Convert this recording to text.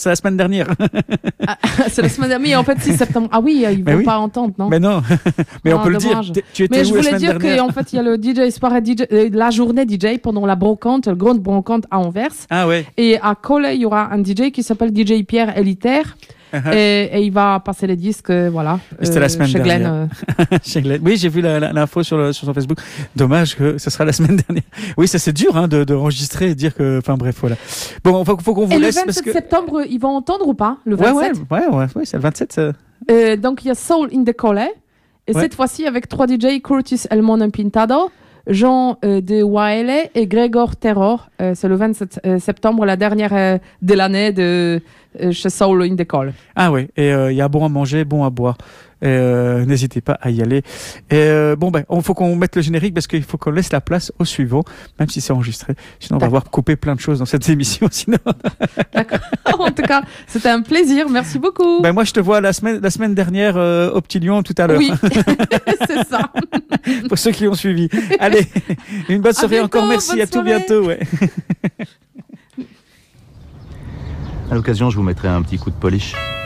C'est la semaine dernière. Ah, c'est la semaine dernière, en fait, 6 septembre. Ah oui, ils vont pas entendre, non? Mais non, mais on peut dommage. le dire. Tu étais mais où je la voulais semaine dire dernière? qu'en fait, il y a le DJ, soirée DJ, la journée DJ pendant la brocante, le grande brocante à Anvers. Ah ouais. Et à Cole, il y aura un DJ qui s'appelle DJ Pierre Elitaire. Et il va passer les disques, voilà. C'était la semaine chez dernière. Glenn. Chez Glenn. Oui, j'ai vu l'info sur son Facebook. Dommage que ce sera la semaine dernière. Oui, ça c'est dur de enregistrer et dire que. Enfin bref, voilà. Bon, faut qu'on vous et laisse. Le 27 septembre, ils vont entendre ou pas? Le 27 27 Ouais, c'est le 27. Donc il y a Soul in the Cole. Et cette fois-ci avec 3 DJ, Curtis Elmon Pintado, Jean de Waele et Gregor Terror. C'est le 27 septembre, la dernière de l'année de chez Soul in the Call. Ah ouais, et il y a bon à manger, bon à boire. N'hésitez pas à y aller. Et il faut qu'on mette le générique parce qu'il faut qu'on laisse la place au suivant, même si c'est enregistré. Sinon, on va avoir coupé plein de choses dans cette émission. Sinon. D'accord. En tout cas, c'était un plaisir. Merci beaucoup. Moi, je te vois la semaine dernière au Petit Lion tout à l'heure. Oui, c'est ça. Pour ceux qui ont suivi. Allez, une bonne soirée bientôt, encore. Merci, à tout bientôt. Ouais. À l'occasion, je vous mettrai un petit coup de polish.